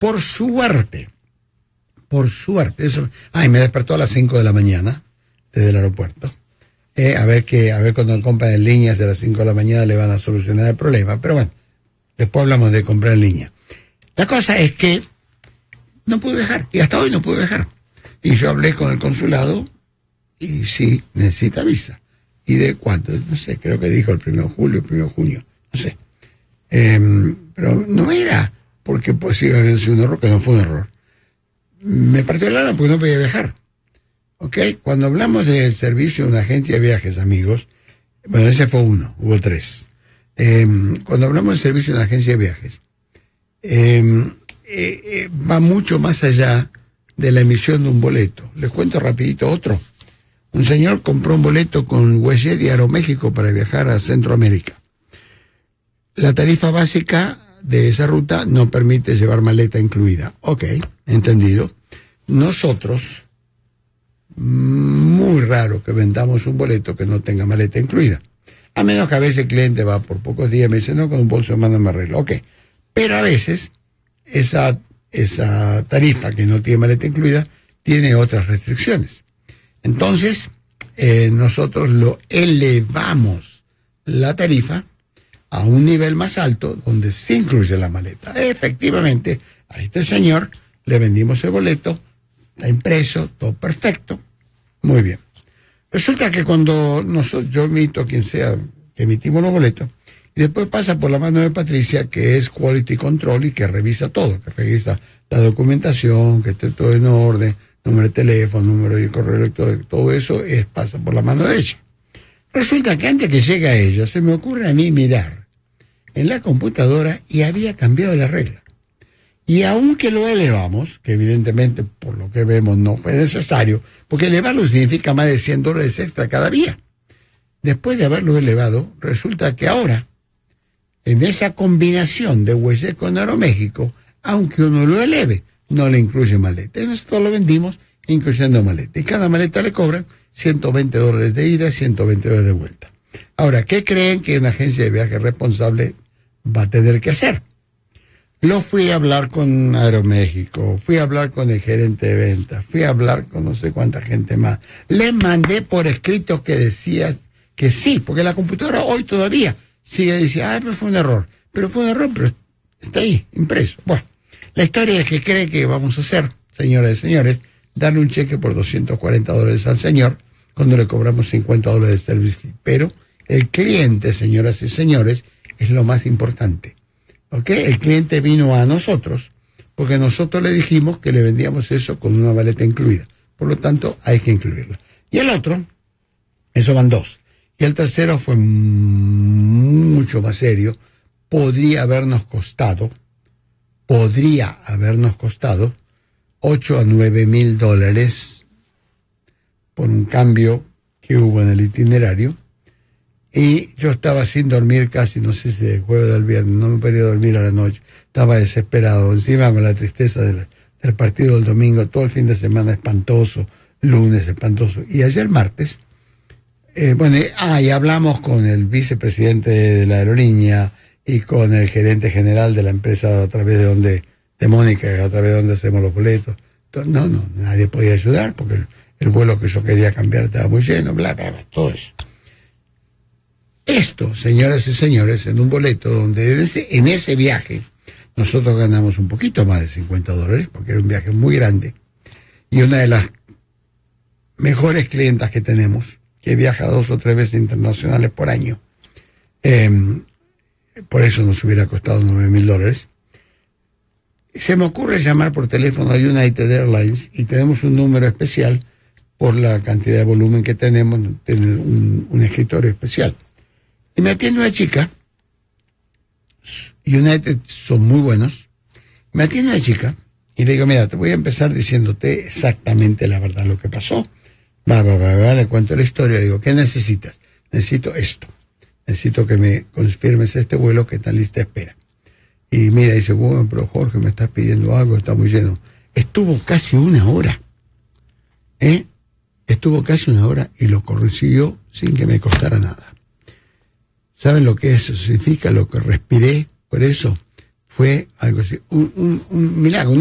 por suerte, eso, y me despertó a las 5 de la mañana desde el aeropuerto. A ver cuando compran en línea, si a las 5 de la mañana le van a solucionar el problema. Pero bueno, después hablamos de comprar en línea. La cosa es que no pude viajar, y hasta hoy no pude viajar. Y yo hablé con el consulado, y sí, necesita visa. ¿Y de cuánto? No sé, creo que dijo el 1 de julio, el 1 de junio, no sé. Pero no era porque pues iba a haber sido un error, que no fue un error. Me partió el alma porque no podía viajar. ¿Ok? Cuando hablamos del servicio de una agencia de viajes, amigos, bueno, ese fue uno, hubo 3. Cuando hablamos del servicio de una agencia de viajes, va mucho más allá de la emisión de un boleto. Les cuento rapidito otro. Un señor compró un boleto con WestJet y Aeroméxico para viajar a Centroamérica. La tarifa básica de esa ruta no permite llevar maleta incluida. Ok, entendido. Nosotros, muy raro que vendamos un boleto que no tenga maleta incluida. A menos que a veces el cliente va por pocos días y me dice, no, con un bolso de mano me arreglo. Ok, pero a veces esa tarifa que no tiene maleta incluida tiene otras restricciones. Entonces, nosotros lo elevamos la tarifa a un nivel más alto donde se incluye la maleta. Efectivamente, a este señor le vendimos el boleto, está impreso, todo perfecto, muy bien. Resulta que cuando yo emito, quien sea, que emitimos los boletos, y después pasa por la mano de Patricia, que es Quality Control y que revisa todo, que revisa la documentación, que esté todo en orden, número de teléfono, número de correo electrónico, todo eso pasa por la mano de ella. Resulta que antes que llegue a ella, se me ocurre a mí mirar en la computadora y había cambiado la regla. Y aunque lo elevamos, que evidentemente por lo que vemos no fue necesario, porque elevarlo significa más de $100 extra cada día. Después de haberlo elevado, resulta que ahora, en esa combinación de WestJet con Aeroméxico, aunque uno lo eleve, no le incluye maleta. Y nosotros lo vendimos incluyendo maleta. Y cada maleta le cobran $120 de ida, $120 de vuelta. Ahora, ¿qué creen que una agencia de viaje responsable va a tener que hacer? Lo fui a hablar con Aeroméxico, fui a hablar con el gerente de ventas, fui a hablar con no sé cuánta gente más. Le mandé por escrito que decía que sí, porque la computadora hoy todavía sigue diciendo, pero fue un error. Pero fue un error, pero está ahí, impreso. Bueno, la historia es que cree que vamos a hacer, señoras y señores, darle un cheque por $240 al señor cuando le cobramos $50 de service fee. Pero el cliente, señoras y señores, es lo más importante. ¿Ok? El cliente vino a nosotros porque nosotros le dijimos que le vendíamos eso con una maleta incluida. Por lo tanto, hay que incluirla. Y el otro, eso van 2. Y el tercero fue mucho más serio. Podría habernos costado $8 a 9 mil dólares por un cambio que hubo en el itinerario. Y yo estaba sin dormir casi, no sé si del jueves del viernes, no me podía dormir a la noche, estaba desesperado, encima con la tristeza del partido del domingo, todo el fin de semana espantoso, lunes espantoso. Y ayer martes, y hablamos con el vicepresidente de la aerolínea y con el gerente general de la empresa de Mónica, a través de donde hacemos los boletos. Entonces, no, nadie podía ayudar porque el vuelo que yo quería cambiar estaba muy lleno, bla, bla, bla, todo eso. Esto, señoras y señores, en un boleto donde en ese viaje nosotros ganamos un poquito más de $50, porque era un viaje muy grande, y una de las mejores clientas que tenemos, que viaja 2 o 3 veces internacionales por año, por eso nos hubiera costado $9,000. Se me ocurre llamar por teléfono a United Airlines y tenemos un número especial por la cantidad de volumen que tenemos, tener un escritorio especial. Y me atiende una chica, United son muy buenos, me atiende una chica y le digo, mira, te voy a empezar diciéndote exactamente la verdad, lo que pasó. Le cuento la historia, le digo, ¿qué necesitas? Necesito esto, necesito que me confirmes este vuelo que está en lista de espera. Y mira, dice, bueno, pero Jorge, me estás pidiendo algo, está muy lleno. Estuvo casi una hora, Estuvo casi una hora y lo consiguió sin que me costara nada. ¿Saben lo que eso significa? Lo que respiré, por eso fue algo así, un milagro.